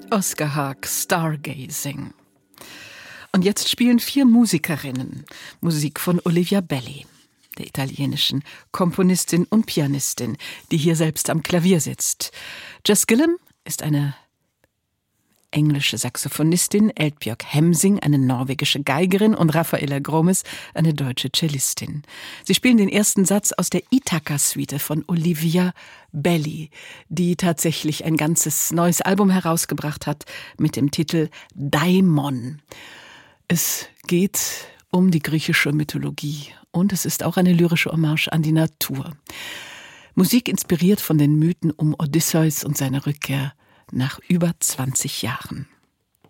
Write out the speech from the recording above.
Oskar Haag, Stargazing. Und jetzt spielen 4 Musikerinnen Musik von Olivia Belli, der italienischen Komponistin und Pianistin, die hier selbst am Klavier sitzt. Jess Gillam ist eine englische Saxophonistin, Eldbjørg Hemsing, eine norwegische Geigerin und Rafaela Gromes, eine deutsche Cellistin. Sie spielen den ersten Satz aus der Ithaka-Suite von Olivia Belli, die tatsächlich ein ganzes neues Album herausgebracht hat mit dem Titel Daimon. Es geht um die griechische Mythologie und es ist auch eine lyrische Hommage an die Natur. Musik inspiriert von den Mythen um Odysseus und seine Rückkehr nach über 20 Jahren.